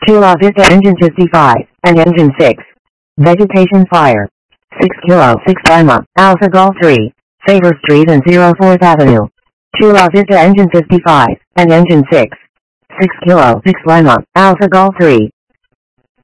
Chula Vista Engine 55, and Engine 6. Vegetation Fire. 6 Kilo 6 Lima, Alpha Golf 3, Favor Street and 04th Avenue. Chula Vista Engine 55, and Engine 6. 6 Kilo 6 Lima, Alpha Golf 3,